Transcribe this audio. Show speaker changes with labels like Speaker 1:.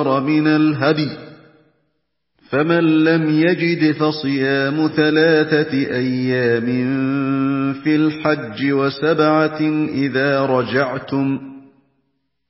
Speaker 1: مِنَ الْهَدْيِ ۖ فَمَن لَّمْ يَجِدْ فَصِيَامُ 3 أيام في الحج و7 إذا رجعتم ۖ